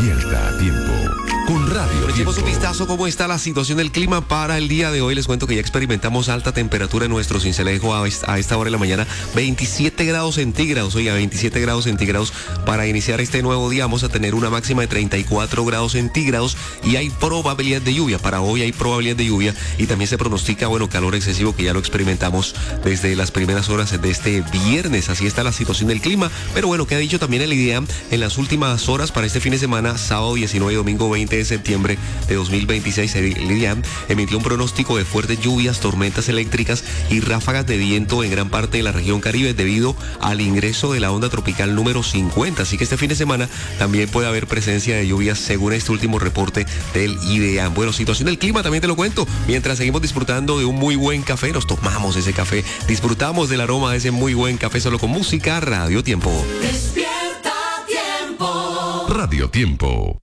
Despierta a tiempo con Radio Echemos un Tiempo. vistazo cómo está la situación del clima para el día de hoy. Les cuento que ya experimentamos alta temperatura en nuestro Sincelejo a esta hora de la mañana. 27 grados centígrados, oiga, 27 grados centígrados. Para iniciar este nuevo día vamos a tener una máxima de 34 grados centígrados y hay probabilidad de lluvia. Para hoy hay probabilidad de lluvia y también se pronostica, calor excesivo que ya lo experimentamos desde las primeras horas de este viernes. Así está la situación del clima. Pero que ha dicho también el IDEAM en las últimas horas para este fin de semana, sábado 19 y domingo 20 de septiembre de 2026. El IDEAM emitió un pronóstico de fuertes lluvias, tormentas eléctricas y ráfagas de viento en gran parte de la región Caribe debido al ingreso de la onda tropical número 50. Así que este fin de semana también puede haber presencia de lluvias según este último reporte del IDEAM. Situación del clima también te lo cuento. Mientras seguimos disfrutando de un muy buen café, nos tomamos ese café, disfrutamos del aroma de ese muy buen café solo con música. Radio Tiempo. Radio Tiempo.